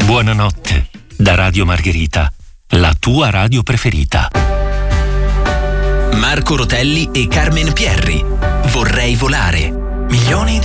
Buonanotte, da Radio Margherita, la tua radio preferita. Marco Rotelli e Carmen Pierri. Vorrei volare. Milioni di